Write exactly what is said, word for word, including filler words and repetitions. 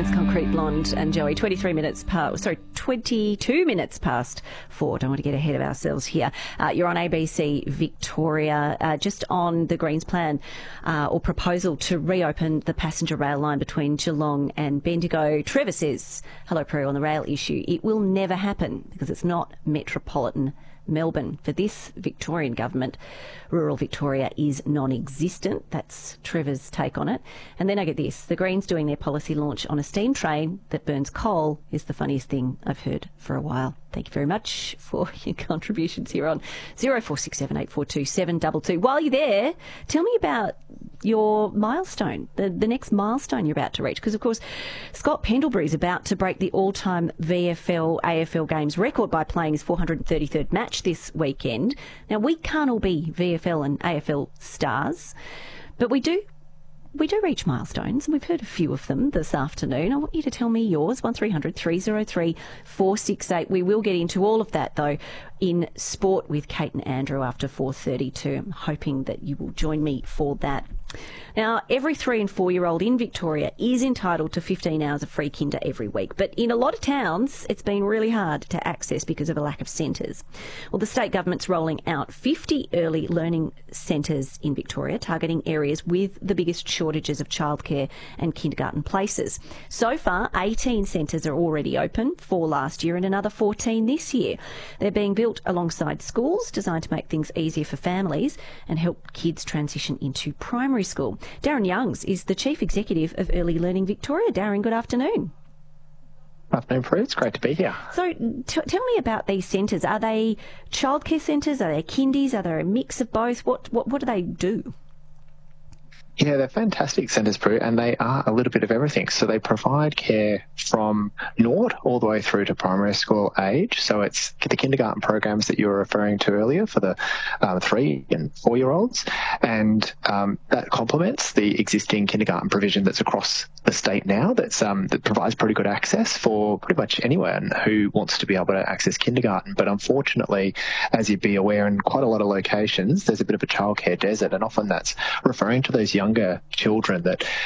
It's Concrete Blonde and Joey. twenty-three minutes past, sorry, twenty-two minutes past four. Don't want to get ahead of ourselves here. Uh, you're on A B C Victoria, uh, just on the Greens plan uh, or proposal to reopen the passenger rail line between Geelong and Bendigo. Trevor says, hello Prue, on the rail issue. It will never happen because it's not metropolitan Melbourne. For this Victorian government, rural Victoria is non-existent. That's Trevor's take on it. And then I get this. The Greens doing their policy launch on a steam train that burns coal is the funniest thing I've heard for a while. Thank you very much for your contributions here on zero four six seven eight four two seven two two. While you're there, tell me about your milestone, the, the next milestone you're about to reach. Because, of course, Scott Pendlebury is about to break the all-time V F L, A F L games record by playing his four hundred thirty-third match this weekend. Now, we can't all be V F L and A F L stars, but we do We do reach milestones, and we've heard a few of them this afternoon. I want you to tell me yours, one three hundred three oh three four six eight. We will get into all of that, though, in sport with Kate and Andrew after four thirty-two. I'm hoping that you will join me for that. Now, every three and four-year-old in Victoria is entitled to fifteen hours of free kinder every week, but in a lot of towns, it's been really hard to access because of a lack of centres. Well, the state government's rolling out fifty early learning centres in Victoria, targeting areas with the biggest shortages of childcare and kindergarten places. So far, eighteen centres are already open, four last year and another fourteen this year. They're being built alongside schools, designed to make things easier for families and help kids transition into primary school. Darren Youngs is the Chief Executive of Early Learning Victoria. Darren, good afternoon. Afternoon, Prue. It's great to be here. So t- tell me about these centres. Are they childcare centres? Are they kindies? Are they a mix of both? What, what, what do they do? Yeah, they're fantastic centres, Prue, and they are a little bit of everything. So they provide care from naught all the way through to primary school age. So it's the kindergarten programs that you were referring to earlier for the uh, three and four-year-olds, and um, that complements the existing kindergarten provision that's across the state now. That's um, that provides pretty good access for pretty much anyone who wants to be able to access kindergarten. But unfortunately, as you'd be aware, in quite a lot of locations, there's a bit of a childcare desert, and often that's referring to those young younger children that